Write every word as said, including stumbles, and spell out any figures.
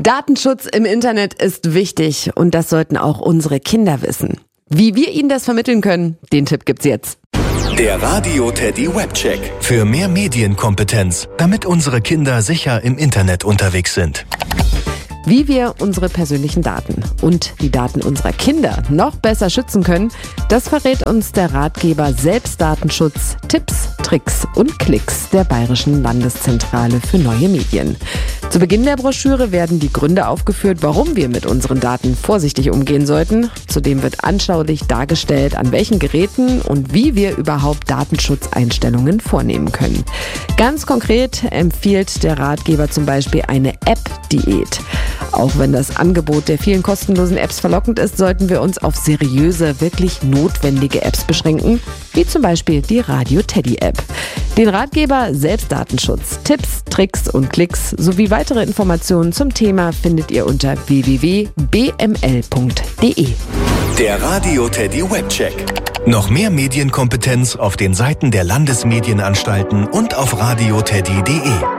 Datenschutz im Internet ist wichtig und das sollten auch unsere Kinder wissen. Wie wir ihnen das vermitteln können, den Tipp gibt's jetzt. Der Radio Teddy Webcheck. Für mehr Medienkompetenz, damit unsere Kinder sicher im Internet unterwegs sind. Wie wir unsere persönlichen Daten und die Daten unserer Kinder noch besser schützen können, das verrät uns der Ratgeber Selbstdatenschutz, Tipps, Tricks und Klicks der Bayerischen Landeszentrale für neue Medien. Zu Beginn der Broschüre werden die Gründe aufgeführt, warum wir mit unseren Daten vorsichtig umgehen sollten. Zudem wird anschaulich dargestellt, an welchen Geräten und wie wir überhaupt Datenschutzeinstellungen vornehmen können. Ganz konkret empfiehlt der Ratgeber zum Beispiel eine App-Diät. Auch wenn das Angebot der vielen kostenlosen Apps verlockend ist, sollten wir uns auf seriöse, wirklich notwendige Apps beschränken, wie zum Beispiel die Radio Teddy App. Den Ratgeber Selbstdatenschutz, Tipps, Tricks und Klicks sowie weitere Informationen zum Thema findet ihr unter w w w punkt b m l punkt d e. Der Radio Teddy Webcheck. Noch mehr Medienkompetenz auf den Seiten der Landesmedienanstalten und auf radio teddy punkt d e.